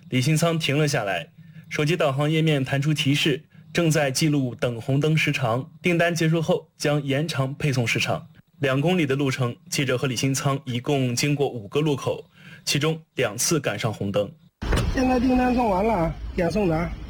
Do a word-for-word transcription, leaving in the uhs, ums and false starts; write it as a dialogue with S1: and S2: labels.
S1: 李新仓停了下来，手机导航页面弹出提示，正在记录等红灯时长，订单结束后将延长配送时长。两公里的路程，记者和李新仓一共经过五个路口，其中两次赶上红灯。
S2: 现在订单送完了，点送达。